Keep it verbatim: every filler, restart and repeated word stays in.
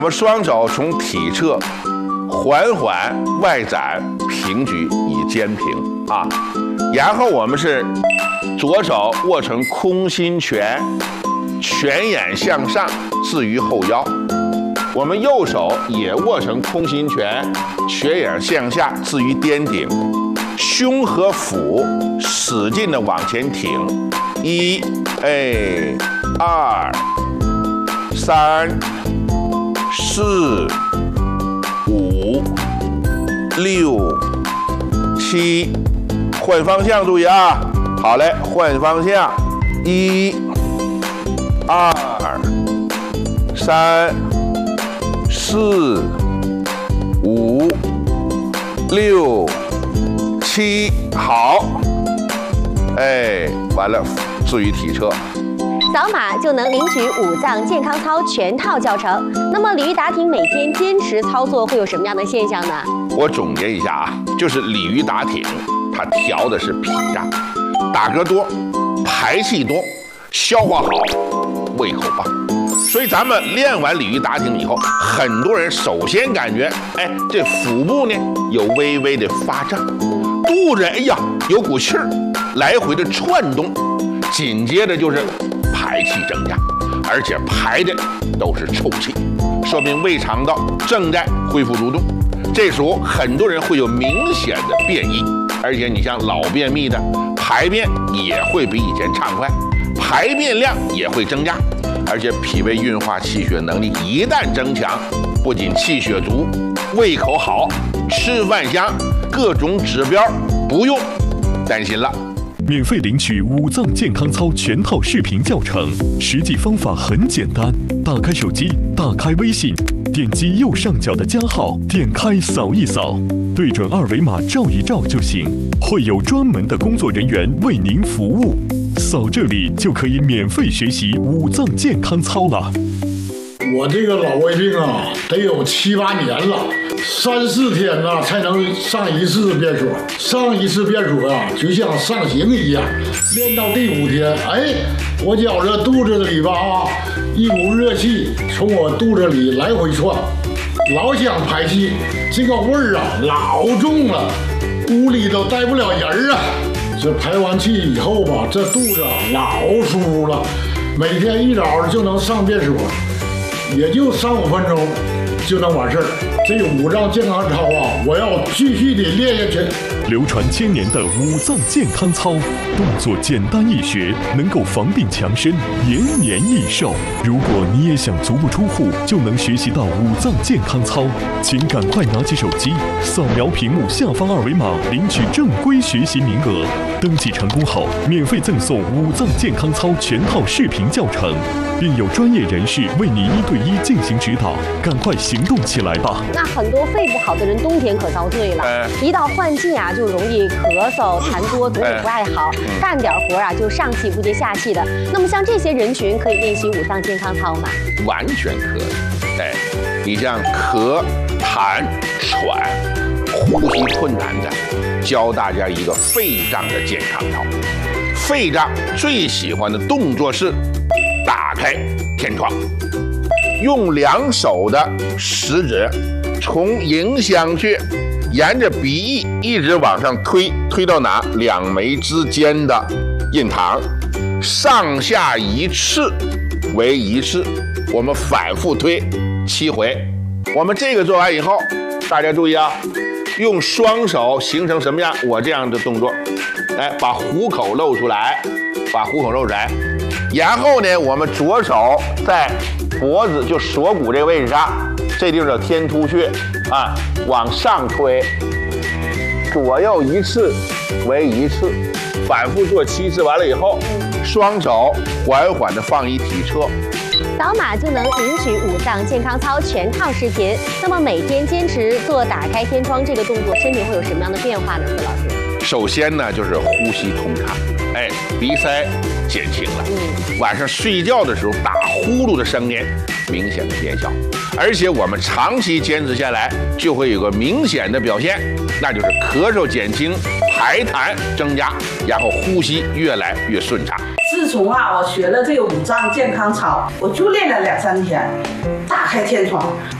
我们双手从体侧缓缓外展，平举以肩平啊。然后我们是左手握成空心拳，拳眼向上，置于后腰。我们右手也握成空心拳，拳眼向下，置于颠顶。胸和腹使劲的往前挺，一，哎，二，三，四，五，六，七，换方向，注意啊！好嘞，换方向，一，二，三，四，五，六。七，好，哎，完了，置于体侧， 扫码就能领取五脏健康操全套教程。那么鲤鱼打挺每天坚持操作会有什么样的现象呢？ 我总结一下啊，就是鲤鱼打挺，它调的是脾脏，打嗝多，排气多，消化好，胃口棒。所以咱们练完鲤鱼打挺以后，很多人首先感觉，哎，这腹部呢有微微的发胀。肚子哎呀有股气儿，来回的窜动，紧接着就是排气增加，而且排的都是臭气，说明胃肠道正在恢复蠕动。这时候很多人会有明显的便意，而且你像老便秘的，排便也会比以前畅快，排便量也会增加，而且脾胃运化气血能力一旦增强，不仅气血足，胃口好，吃饭香，各种指标不用担心了。 免费领取五脏健康操全套视频教程，实际方法很简单，打开手机，打开微信，点击右上角的加号，点开扫一扫，对准二维码照一照就行，会有专门的工作人员为您服务。扫这里就可以免费学习五脏健康操了。 我这个老胃病啊，得有七八年了，三四天呐才能上一次便所，上一次便所啊，就像上刑一样。练到第五天，哎，我觉着肚子里吧啊，一股热气从我肚子里来回窜，老想排气，这个味儿啊老重了，屋里都待不了人啊。这排完气以后吧，这肚子老舒服了，每天一早就能上便所。也就三五分钟就能完事儿。这个五脏健康操啊，我要继续的练下去。 流传千年的五脏健康操，动作简单易学，能够防病强身，延年益寿。如果你也想足不出户就能学习到五脏健康操，请赶快拿起手机，扫描屏幕下方二维码，领取正规学习名额。登记成功后，免费赠送五脏健康操全套视频教程，并有专业人士为你一对一进行指导。赶快行动起来吧！ 那很多肺不好的人冬天可遭罪了， 哎、 一到换季啊，就容易咳嗽、痰多，总也不爱好，哎、干点活啊就上气不接下气的。那么像这些人群可以练习五脏健康操吗？ 完全可以。哎，你像咳、痰、喘、呼吸困难的，教大家一个肺脏的健康操。肺脏最喜欢的动作是打开天窗，用两手的食指从迎香穴沿着鼻翼一直往上推，推到哪？两眉之间的印堂，上下一次为一次，我们反复推七回。我们这个做完以后，大家注意啊，用双手形成什么样？我这样的动作，来把虎口露出来，把虎口露出来。然后呢，我们左手在脖子就锁骨这个位置上，这地方叫天突穴啊，往上推，左右一次为一次，反复做七次。完了以后，双手缓缓地放于体侧。 扫码就能领取五脏健康操全套视频。那么每天坚持做打开天窗这个动作，身体会有什么样的变化呢？苏老师？ 首先呢，就是呼吸通畅，哎，鼻塞减轻了。晚上睡觉的时候打呼噜的声音明显的减小，而且我们长期坚持下来，就会有个明显的表现，那就是咳嗽减轻，排痰增加，然后呼吸越来越顺畅。 自从啊，我学了这个五脏健康操，我就练了两三天，大开天窗。